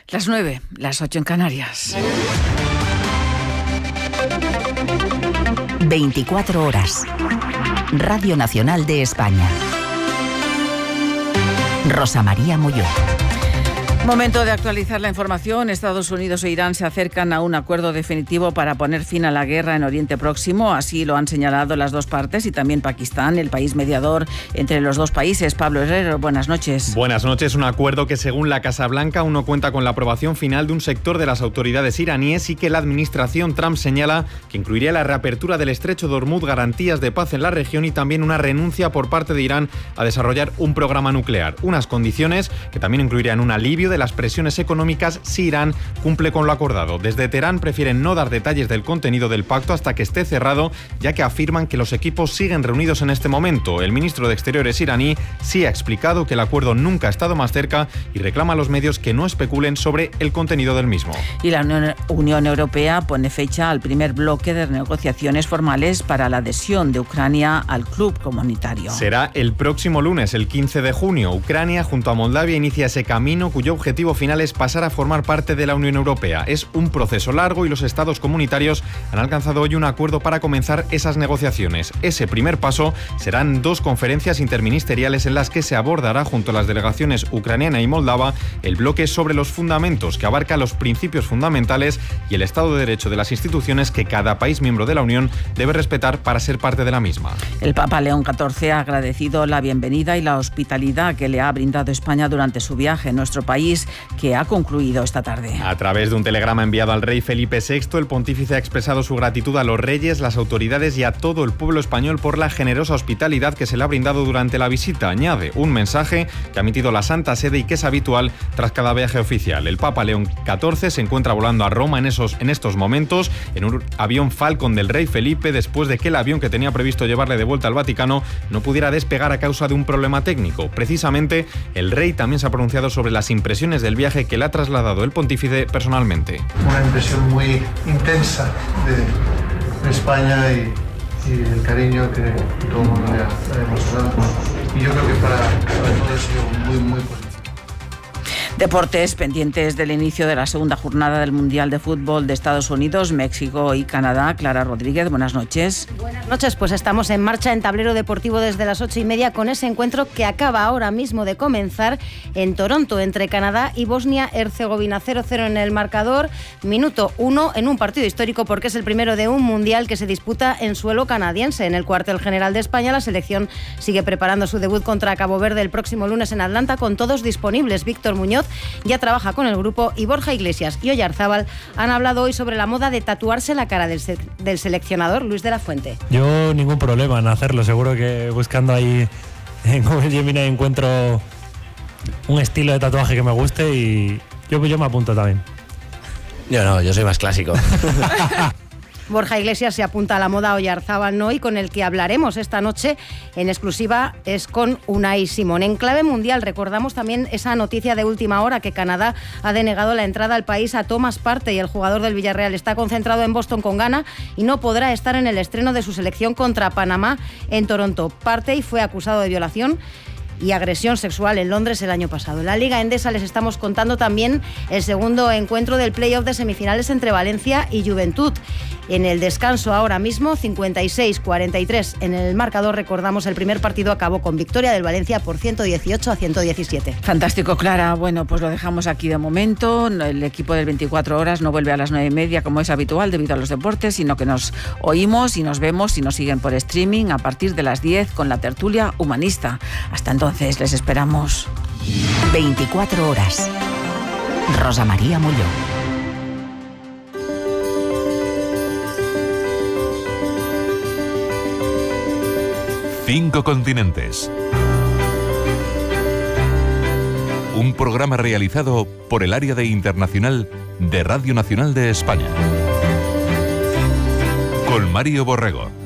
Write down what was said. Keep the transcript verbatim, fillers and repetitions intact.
Las nueve, las ocho en Canarias. veinticuatro horas. Radio Nacional de España. Rosa María Molló. Momento de actualizar la información. Estados Unidos e Irán se acercan a un acuerdo definitivo para poner fin a la guerra en Oriente Próximo. Así lo han señalado las dos partes y también Pakistán, el país mediador entre los dos países. Pablo Herrero, buenas noches. Buenas noches. Un acuerdo que, según la Casa Blanca, aún no cuenta con la aprobación final de un sector de las autoridades iraníes y que la administración Trump señala que incluiría la reapertura del estrecho de Hormuz, garantías de paz en la región y también una renuncia por parte de Irán a desarrollar un programa nuclear. Unas condiciones que también incluirían un alivio de las presiones económicas si Irán cumple con lo acordado. Desde Teherán prefieren no dar detalles del contenido del pacto hasta que esté cerrado, ya que afirman que los equipos siguen reunidos en este momento. El ministro de Exteriores iraní sí ha explicado que el acuerdo nunca ha estado más cerca y reclama a los medios que no especulen sobre el contenido del mismo. Y la Unión, Unión Europea pone fecha al primer bloque de negociaciones formales para la adhesión de Ucrania al club comunitario. Será el próximo lunes, el quince de junio. Ucrania, junto a Moldavia, inicia ese camino cuyo objetivo final es pasar a formar parte de la Unión Europea. Es un proceso largo y los estados comunitarios han alcanzado hoy un acuerdo para comenzar esas negociaciones. Ese primer paso serán dos conferencias interministeriales en las que se abordará junto a las delegaciones ucraniana y moldava el bloque sobre los fundamentos, que abarca los principios fundamentales y el Estado de Derecho de las instituciones que cada país miembro de la Unión debe respetar para ser parte de la misma. El Papa León catorce ha agradecido la bienvenida y la hospitalidad que le ha brindado España durante su viaje en nuestro país, que ha concluido esta tarde. A través de un telegrama enviado al rey Felipe sexto, el pontífice ha expresado su gratitud a los reyes, las autoridades y a todo el pueblo español por la generosa hospitalidad que se le ha brindado durante la visita. Añade un mensaje que ha emitido la Santa Sede y que es habitual tras cada viaje oficial. El Papa León catorce se encuentra volando a Roma en, esos, en estos momentos en un avión Falcon del rey Felipe, después de que el avión que tenía previsto llevarle de vuelta al Vaticano no pudiera despegar a causa de un problema técnico. Precisamente, el rey también se ha pronunciado sobre las impresiones del viaje que le ha trasladado el pontífice personalmente. Una impresión muy intensa de, de España y, y el cariño que todo el mundo le ha, le ha demostrado. Y yo creo que para, para todos ha sido muy, muy positivo. Deportes, pendientes del inicio de la segunda jornada del Mundial de Fútbol de Estados Unidos, México y Canadá. Clara Rodríguez, buenas noches. Buenas noches, pues estamos en marcha en Tablero Deportivo desde las ocho y media con ese encuentro que acaba ahora mismo de comenzar en Toronto entre Canadá y Bosnia-Herzegovina. cero cero en el marcador, minuto uno en un partido histórico porque es el primero de un Mundial que se disputa en suelo canadiense. En el cuartel general de España, la selección sigue preparando su debut contra Cabo Verde el próximo lunes en Atlanta con todos disponibles. Víctor Muñoz ya trabaja con el grupo y Borja Iglesias y Oyarzábal han hablado hoy sobre la moda de tatuarse la cara del, se- del seleccionador Luis de la Fuente. Yo ningún problema en hacerlo, seguro que buscando ahí en Google Gemini encuentro un estilo de tatuaje que me guste y yo, yo me apunto también. Yo no, yo soy más clásico. Borja Iglesias se apunta a la moda Oyarzábal no, y con el que hablaremos esta noche en exclusiva es con Unai Simón. En clave mundial recordamos también esa noticia de última hora que Canadá ha denegado la entrada al país a Thomas Partey. El jugador del Villarreal está concentrado en Boston con Ghana y no podrá estar en el estreno de su selección contra Panamá en Toronto. Partey fue acusado de violación y agresión sexual en Londres el año pasado. En la Liga Endesa les estamos contando también el segundo encuentro del play-off de semifinales entre Valencia y Juventud. En el descanso ahora mismo, cincuenta y seis cuarenta y tres en el marcador. Recordamos, el primer partido acabó con victoria del Valencia por ciento dieciocho a ciento diecisiete. Fantástico, Clara. Bueno, pues lo dejamos aquí de momento. El equipo del veinticuatro horas no vuelve a las nueve y media como es habitual debido a los deportes, sino que nos oímos y nos vemos y nos siguen por streaming a partir de las diez con la tertulia humanista. Hasta entonces, les esperamos. veinticuatro horas. Rosa María Molló. Cinco continentes. Un programa realizado por el Área de Internacional de Radio Nacional de España. Con Mario Borrego.